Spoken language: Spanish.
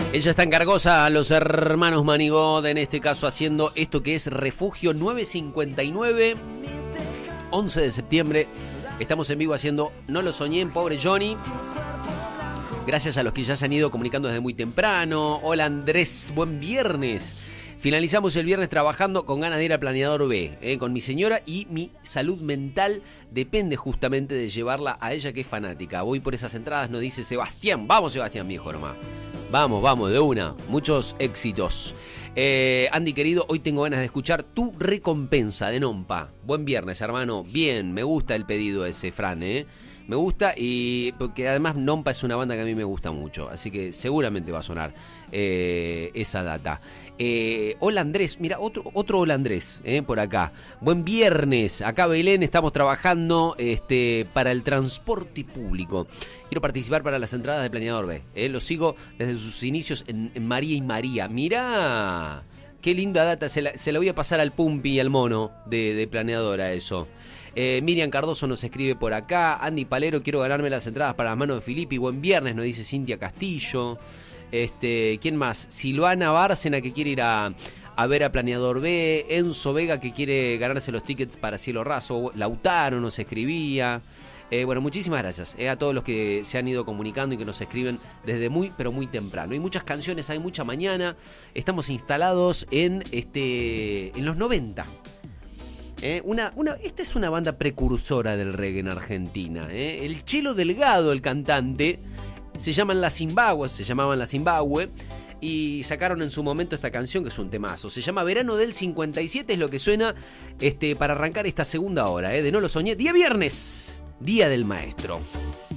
Ella está en Cargosa, los hermanos Manigod, en este caso haciendo esto que es Refugio 959, 11 de septiembre. Estamos en vivo haciendo No lo soñé en Pobre Johnny. Gracias a los que ya se han ido comunicando desde muy temprano. Hola Andrés, buen viernes. Finalizamos el viernes trabajando con ganas de ir a Planeador B, con mi señora, y mi salud mental depende justamente de llevarla a ella, que es fanática. Voy por esas entradas, nos dice Sebastián. Vamos Sebastián, viejo nomás. Vamos, de una. Muchos éxitos. Andy querido, hoy tengo ganas de escuchar Tu Recompensa de Nompa. Buen viernes, hermano. Bien, me gusta el pedido ese, Fran, Me gusta, y porque además Nompa es una banda que a mí me gusta mucho. Así que seguramente va a sonar esa data. Hola Andrés, mira, otro hola Andrés, por acá. Buen viernes, acá Belén, estamos trabajando para el transporte público. Quiero participar para las entradas de Planeador B. Lo sigo desde sus inicios en María y María. Mirá, qué linda data, se la voy a pasar al Pumpi y al Mono de Planeadora eso. Miriam Cardoso nos escribe por acá. Andy Palero, quiero ganarme las entradas para las manos de Filippi. Buen viernes, nos dice Cintia Castillo. ¿Quién más? Silvana Bárcena, que quiere ir a ver a Planeador B. Enzo Vega, que quiere ganarse los tickets para Cielo Raso. Lautaro nos escribía. Bueno, muchísimas gracias a todos los que se han ido comunicando y que nos escriben desde muy, pero muy temprano. Hay muchas canciones, hay mucha mañana. Estamos instalados en los 90. Esta es una banda precursora del reggae en Argentina. El Chelo Delgado, el cantante, se llamaban Las Zimbabue, y sacaron en su momento esta canción que es un temazo. Se llama Verano del 57, es lo que suena para arrancar esta segunda hora de No lo soñé. Día viernes, Día del Maestro.